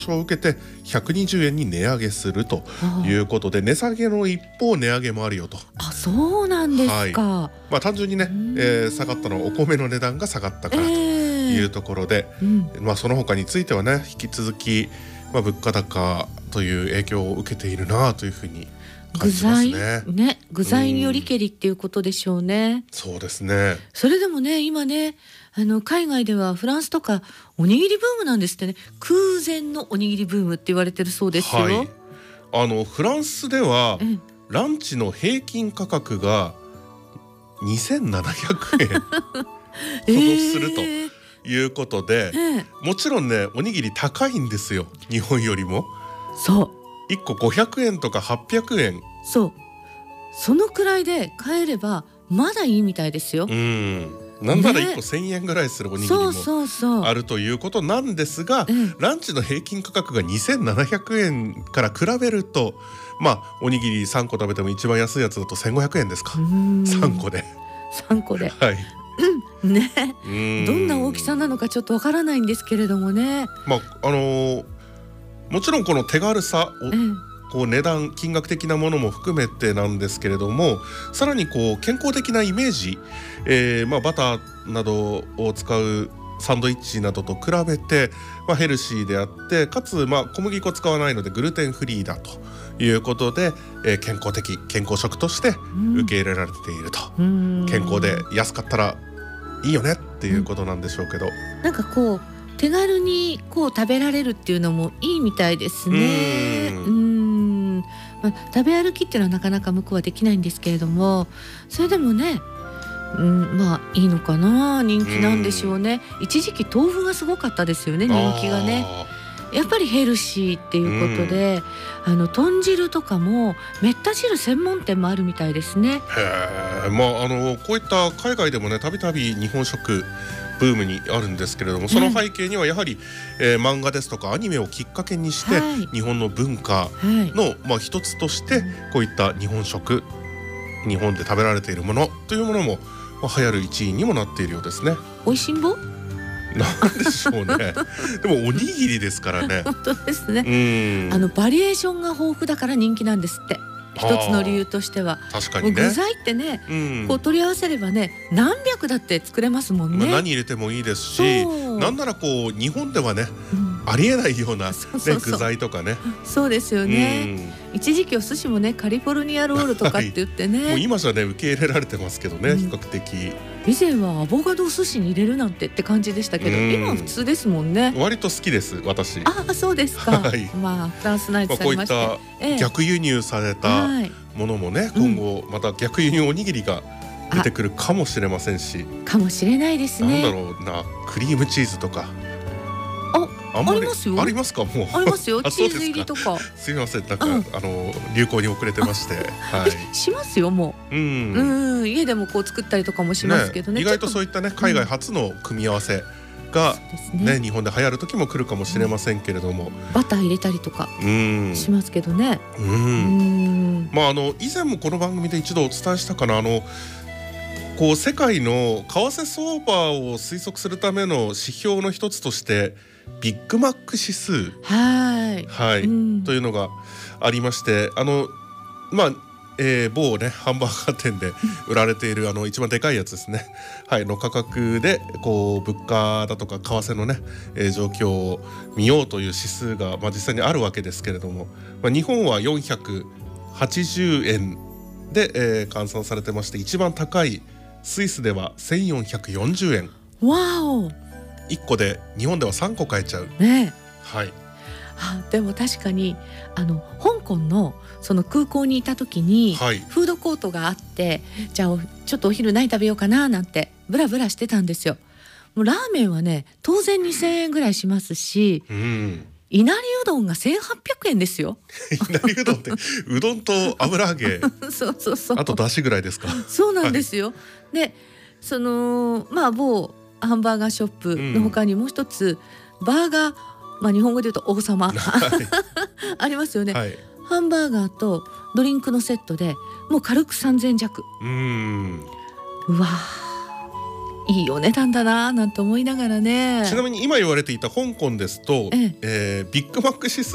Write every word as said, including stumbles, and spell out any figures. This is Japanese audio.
を受けてひゃくにじゅうえんに値上げするということで、値下げの一方値上げもあるよと。 あ、そうなんですか。 はい、まあ、単純にね、えー、下がったのはお米の値段が下がったからというところで、えーうん、まあ、その他についてはね引き続き、まあ、物価高という影響を受けているなというふうに感じますね。 具材ね、具材によりけりっていうことでしょうね、うん、 そうですね。 それでもね今ねあの海外ではフランスとかおにぎりブームなんですってね。空前のおにぎりブームって言われてるそうですよ、はい、 あのフランスではランチの平均価格がにせんななひゃくえんほどするということで、えーえー、もちろんねおにぎり高いんですよ、日本よりも。 そういっこごひゃくえんとかはっぴゃくえん、 そうそのくらいで買えればまだいいみたいですよ。 うん、なんならいっこせんえんぐらいするおにぎりもあるということなんですが、ランチの平均価格がにせんななひゃくえんから比べると、まあおにぎりさんこ食べても一番安いやつだとせんごひゃくえんですか、さんこでさんこで、 はい、 うん、ね、うんどんな大きさなのかちょっとわからないんですけれどもね。 まああのー、もちろんこの手軽さを、うんこう値段金額的なものも含めてなんですけれども、さらにこう健康的なイメージ、えーまあ、バターなどを使うサンドイッチなどと比べて、まあ、ヘルシーであってかつ、まあ、小麦粉使わないのでグルテンフリーだということで、えー、健康的健康食として受け入れられていると、うん、健康で安かったらいいよねっていうことなんでしょうけど、うん、 なんかこう手軽にこう食べられるっていうのもいいみたいですね。うんうんまあ、食べ歩きっていうのはなかなか向こうはできないんですけれども、それでもね、うん、まあいいのかな、人気なんでしょうね。一時期豆腐がすごかったですよね、人気がね。やっぱりヘルシーっていうことで、あの豚汁とかもめった汁専門店もあるみたいですね。 へー、まあ、あのこういった海外でもねたびたび日本食ブームにあるんですけれども、その背景にはやはり、えー、漫画ですとかアニメをきっかけにして、はい、日本の文化の、はいまあ、一つとしてこういった日本食、日本で食べられているものというものも、まあ、流行る一因にもなっているようですね。 おいしんぼなんでしょうねでもおにぎりですからね本当ですね。うんあのバリエーションが豊富だから人気なんですって、一つの理由としては。 確かにね、 具材ってね、うん、こう取り合わせればね何百だって作れますもんね、 まあ、何入れてもいいですし、なんならこう日本ではね、うん、ありえないような、ね、そうそうそう具材とかね。 そうですよね、うん、一時期お寿司もねカリフォルニアロールとかって言ってね、 はい、もう今じゃね受け入れられてますけどね、うん、比較的以前はアボカドを寿司に入れるなんてって感じでしたけど、今は普通ですもんね。 割と好きです私。 あ、そうですか、はい、まあフランスナイトされまして、まあ、 こういった逆輸入されたものもね、ええ、今後また逆輸入おにぎりが出てくるかもしれませんし、 かもしれないですね。 なんだろうな、クリームチーズとかあ、ありますよ。 ありますか、もう。 ありますよ。チーズ入りとか。 すみません、なんか、うん、あの流行に遅れてまして、はい。 しますよ、もう。うん、うん、家でもこう作ったりとかもしますけどね。 ね、意外とそういったね、海外初の組み合わせが、うんねね、日本で流行る時も来るかもしれませんけれども、うん、 バター入れたりとかしますけどね。うん。うんまああの以前もこの番組で一度お伝えしたかな、あの。こう世界の為替相場を推測するための指標の一つとしてビッグマック指数、 はい、 はい、うん、というのがありまして、あのまあ、えー、某ねハンバーガー店で売られているあの一番でかいやつですね、はい、の価格でこう物価だとか為替のね、えー、状況を見ようという指数が、まあ、実際にあるわけですけれども、まあ、日本はよんひゃくはちじゅうえんで、えー、換算されてまして、一番高いスイスではせんよんひゃくよんじゅうえん。 わお。 いっこで日本ではさんこ買えちゃう。 ね。 はい。 あ、でも確かにあの香港のその空港にいた時に、はい、フードコートがあって、じゃあちょっとお昼何食べようかななんてブラブラしてたんですよ。もうラーメンはね当然にせんえんぐらいしますし。うん。いなりうどんがせんはっぴゃくえんですよ。 いなりうどんってうどんと油揚げそうそうそう、 あとだしぐらいですか。 そうなんですよ、はい、でそのまあ某ハンバーガーショップの他にもう一つ、うん、バーガー、まあ、日本語で言うと王様、はい、ありますよね、はい、ハンバーガーとドリンクのセットでもう軽くさんぜん弱。うーん、うわいいお値段だななんて思いながらね。 ちなみに今言われていた香港ですと、 えええービッグマック指数